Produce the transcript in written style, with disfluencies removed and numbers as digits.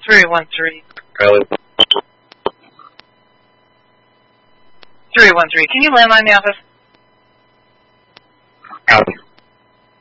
313. Riley. 313. Can you landline the office? Copy.